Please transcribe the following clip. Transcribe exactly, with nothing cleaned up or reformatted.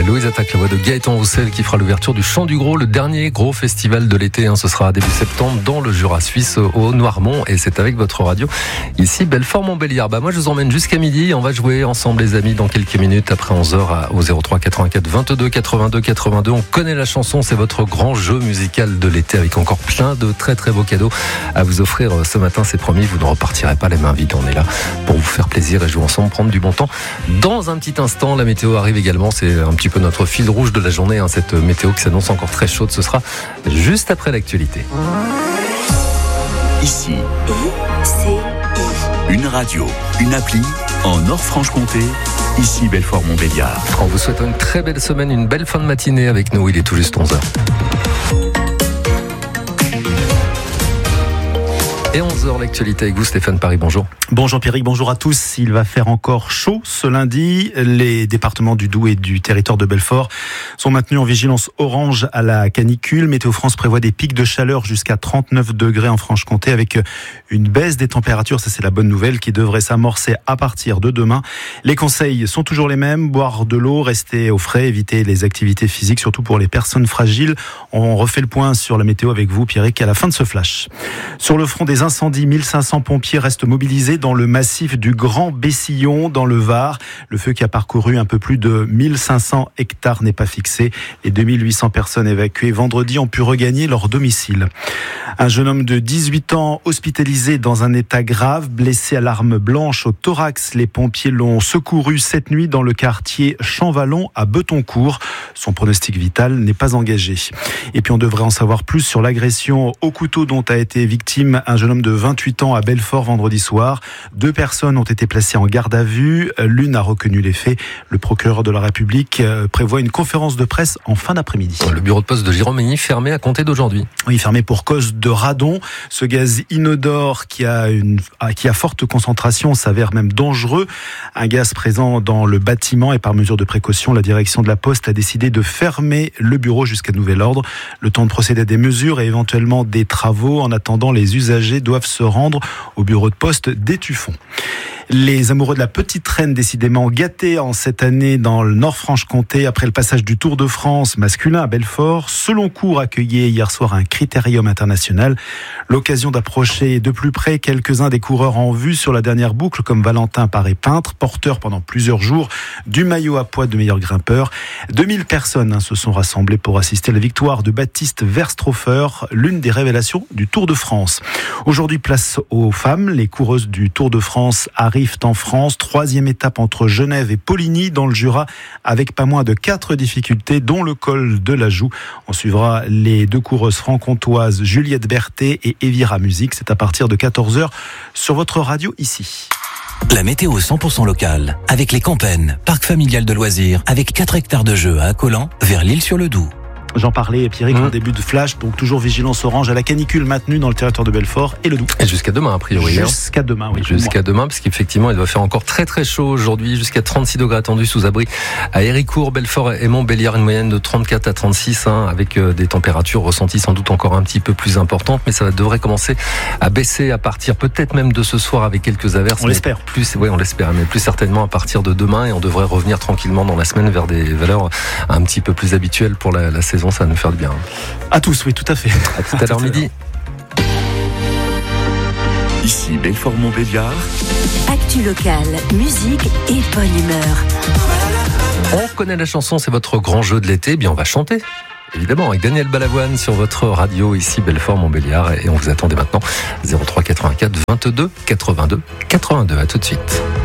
Louise attaque la voix de Gaëtan Roussel qui fera l'ouverture du Chant du Gros, le dernier gros festival de l'été. Hein. Ce sera début septembre dans le Jura suisse au Noirmont et c'est avec votre radio ici Belfort-Montbéliard. Bah moi je vous emmène jusqu'à midi. On va jouer ensemble les amis dans quelques minutes après onze heures au zéro trois quatre-vingt-quatre vingt-deux quatre-vingt-deux quatre-vingt-deux. On connaît la chanson, c'est votre grand jeu musical de l'été avec encore plein de très très beaux cadeaux à vous offrir ce matin. C'est promis, vous ne repartirez pas les mains vides. On est là pour vous faire plaisir et jouer ensemble, prendre du bon temps. Dans un petit instant, la météo arrive également. C'est un petit peu notre fil rouge de la journée, hein, cette météo qui s'annonce encore très chaude. Ce sera juste après l'actualité. Ici, une radio, une appli en Nord-Franche-Comté. Ici Belfort-Montbéliard. On vous souhaite une très belle semaine, une belle fin de matinée avec nous. Il est tout juste onze heures. Et onze heures, l'actualité avec vous, Stéphane Paris, bonjour. Bonjour Pierrick, bonjour à tous. Il va faire encore chaud ce lundi. Les départements du Doubs et du territoire de Belfort sont maintenus en vigilance orange à la canicule. Météo France prévoit des pics de chaleur jusqu'à trente-neuf degrés en Franche-Comté avec une baisse des températures. Ça, c'est la bonne nouvelle qui devrait s'amorcer à partir de demain. Les conseils sont toujours les mêmes. Boire de l'eau, rester au frais, éviter les activités physiques, surtout pour les personnes fragiles. On refait le point sur la météo avec vous, Pierrick, à la fin de ce flash. Sur le front des incendies, mille cinq cents pompiers restent mobilisés dans le massif du Grand Bessillon, dans le Var. Le feu qui a parcouru un peu plus de mille cinq cents hectares n'est pas fixé. Les deux mille huit cents personnes évacuées vendredi ont pu regagner leur domicile. Un jeune homme de dix-huit ans hospitalisé dans un état grave, blessé à l'arme blanche au thorax. Les pompiers l'ont secouru cette nuit dans le quartier Champvallon à Betoncourt. Son pronostic vital n'est pas engagé. Et puis on devrait en savoir plus sur l'agression au couteau dont a été victime un jeune homme de vingt-huit ans à Belfort vendredi soir. Deux personnes ont été placées en garde à vue. L'une a reconnu les faits. Le procureur de la République prévoit une conférence de presse en fin d'après-midi. Le bureau de poste de Giromagny fermé à compter d'aujourd'hui. Oui, fermé pour cause de radon. Ce gaz inodore qui a une qui a forte concentration s'avère même dangereux. Un gaz présent dans le bâtiment et par mesure de précaution, la direction de la Poste a décidé de fermer le bureau jusqu'à nouvel ordre. Le temps de procéder à des mesures et éventuellement des travaux. En attendant, les usagers doivent se rendre au bureau de poste d'Étueffont. Les amoureux de la petite reine décidément gâtés en cette année dans le Nord-Franche-Comté après le passage du Tour de France masculin à Belfort. Seloncourt accueillait hier soir un critérium international. L'occasion d'approcher de plus près quelques-uns des coureurs en vue sur la dernière boucle comme Valentin Paré-Peintre, porteur pendant plusieurs jours du maillot à poids de meilleur grimpeur. deux mille personnes hein, se sont rassemblées pour assister à la victoire de Baptiste Verstroffer, l'une des révélations du Tour de France. Aujourd'hui, place aux femmes. Les coureuses du Tour de France arrivent en France. Troisième étape entre Genève et Poligny dans le Jura avec pas moins de quatre difficultés dont le col de la Joux. On suivra les deux coureuses franc-comtoises Juliette Berthet et Evira Musique. C'est à partir de quatorze heures sur votre radio ici. La météo cent pour cent locale avec les Campennes, parc familial de loisirs avec quatre hectares de jeux à Accolant vers l'Île-sur-le-Doubs. J'en parlais, Pierrick, mmh. en début de flash. Donc toujours vigilance orange à la canicule maintenue dans le territoire de Belfort et le Doubs. Et jusqu'à demain, a priori. Jusqu'à demain, oui. Jusqu'à demain, parce qu'effectivement, il va faire encore très très chaud aujourd'hui, jusqu'à trente-six degrés attendus sous abri à Héricourt, Belfort et Montbéliard, une moyenne de trente-quatre à trente-six, hein, avec euh, des températures ressenties sans doute encore un petit peu plus importantes, mais ça devrait commencer à baisser à partir peut-être même de ce soir avec quelques averses. On l'espère. Plus, oui, on l'espère, mais plus certainement à partir de demain, et on devrait revenir tranquillement dans la semaine vers des valeurs un petit peu plus habituelles pour la, la saison. Ça va nous faire du bien. À tous, oui, tout à fait. À tout à l'heure midi. Ici Belfort-Montbéliard. Actu locale, musique et bonne humeur. On connaît la chanson, c'est votre grand jeu de l'été. Eh bien, on va chanter. Évidemment, avec Daniel Balavoine sur votre radio ici Belfort-Montbéliard. Et on vous attend dès maintenant. zéro trois quatre-vingt-quatre vingt-deux quatre-vingt-deux quatre-vingt-deux. À tout de suite.